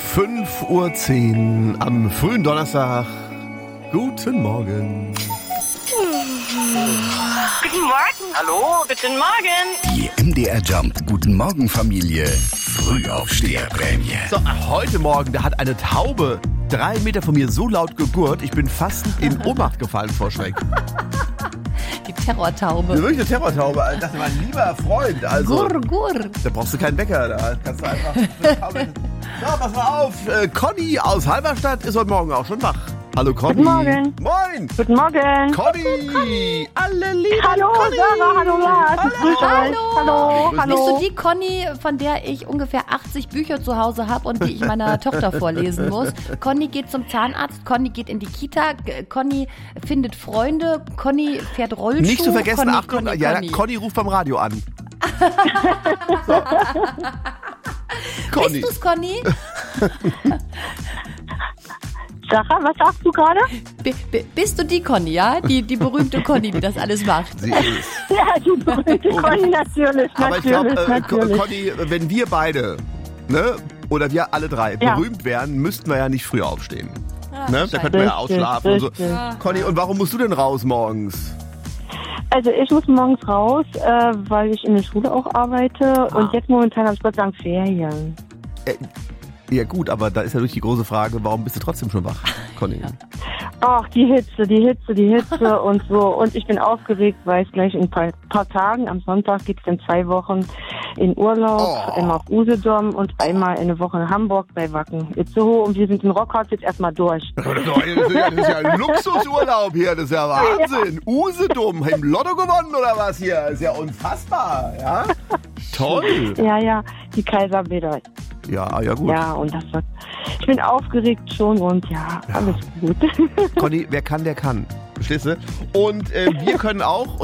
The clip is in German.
5:10 Uhr am frühen Donnerstag. Guten Morgen. Guten Morgen. Hallo, guten Morgen. Die MDR Jump Guten Morgen Familie Frühaufsteherprämie. So, heute Morgen, da hat eine Taube 3 Meter von mir so laut gegurrt, ich bin fast in Ohnmacht gefallen vor Schreck. Die Terrortaube. Wirklich eine Terrortaube. Das ist mein lieber Freund. Also, Gurr. da brauchst du keinen Wecker. Da kannst du einfach... So, pass mal auf. Conny aus Halberstadt ist heute Morgen auch schon wach. Hallo Conny. Guten Morgen. Moin. Guten Morgen. Conny. Alle lieben Hallo, Conny. Sarah, hallo Lars. Ich grüße euch. Hallo, Bist hallo. du die Conny, von der ich ungefähr 80 Bücher zu Hause habe und die ich meiner Tochter vorlesen muss? Conny geht zum Zahnarzt, Conny geht in die Kita, Conny findet Freunde, Conny fährt Rollschuh. Nicht zu vergessen, Conny, Achtung, Conny, ja, Conny. Conny ruft beim Radio an. So. Conny. Bist du's, Conny? Sarah, was sagst du gerade? Bist du die Conny, ja? Die berühmte Conny, die das alles macht. Sie ist. Ja, die berühmte Conny, natürlich. Aber ich glaube, Natürlich. Conny, wenn wir beide, ne, oder wir alle drei Ja. berühmt wären, müssten wir ja nicht früher aufstehen. Ne? Da könnten wir ja Richtig, ausschlafen und so. richtig. Conny, und warum musst du denn raus morgens? Also ich muss morgens raus, weil ich in der Schule auch arbeite. Und jetzt momentan habe ich Gott sei Dank Ferien. Ja gut, aber da ist ja durch die große Frage, warum bist du trotzdem schon wach, Conny? Ach, die Hitze und so. Und ich bin aufgeregt, weil es gleich in ein paar Tagen, am Sonntag geht's in 2 Wochen in Urlaub, einmal auf Usedom und einmal eine Woche in Hamburg bei Wacken. Itzehoe und wir sind in Rockhaus jetzt erstmal durch. Das ist ja ein Luxusurlaub hier, das ist ja Wahnsinn. Usedom, im Lotto gewonnen oder was hier? Das ist ja unfassbar, ja? Toll. Ja, die Kaiserbäder. Ja, ja gut. Ja, und das wird... Ich bin aufgeregt schon und ja, alles gut. Conny, wer kann, der kann. Verstehst du? Und wir können auch...